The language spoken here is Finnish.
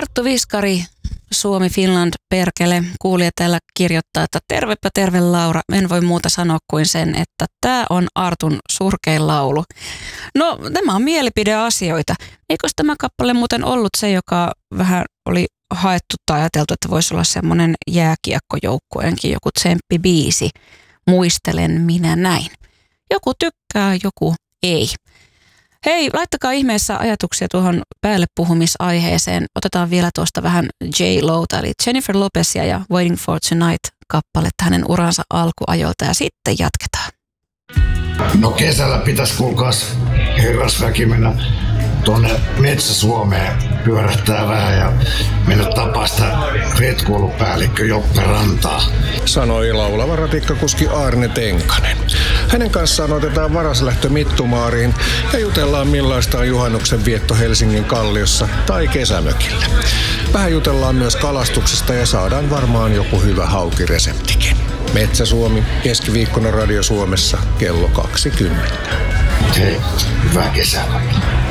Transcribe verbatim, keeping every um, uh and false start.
Arttu Viskari, Suomi Finland perkele, kuulija täällä kirjoittaa, että tervepä terve Laura, en voi muuta sanoa kuin sen, että tämä on Artun surkein laulu. No, tämä on mielipideasioita. Eikös tämä kappale muuten ollut se, joka vähän oli haettu tai ajateltu, että voisi olla semmoinen jääkiekkojoukkueenkin joku tsemppibiisi. Muistelen minä näin. Joku tykkää, joku ei. Hei, laittakaa ihmeessä ajatuksia tuohon päälle puhumisaiheeseen. Otetaan vielä tuosta vähän J-Lota, eli Jennifer Lopezia ja Waiting for Tonight-kappaletta hänen uransa alkuajolta ja sitten jatketaan. No kesällä pitäisi kuulkaas herrasväki mennä tuonne Metsä-Suomeen pyörähtää vähän ja mennä tapaa sitä retkuilupäällikkö Joppe Rantaa. Sanoi laulava ratikkakuski Arne Tenkanen. Hänen kanssaan otetaan varaslähtö Mittumaariin ja jutellaan millaista on juhannuksen vietto Helsingin Kalliossa tai kesämökillä. Vähän jutellaan myös kalastuksesta ja saadaan varmaan joku hyvä haukireseptikin. Metsä-Suomi, keskiviikkona Radio Suomessa kello kaksikymmentä. Hei, hyvää kesää kaikille.